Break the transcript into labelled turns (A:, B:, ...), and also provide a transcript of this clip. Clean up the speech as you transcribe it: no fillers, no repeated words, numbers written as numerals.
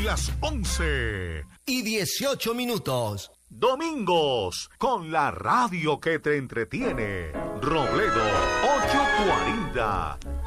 A: las 11:18. Domingos, con la radio que te entretiene. Robledo 840.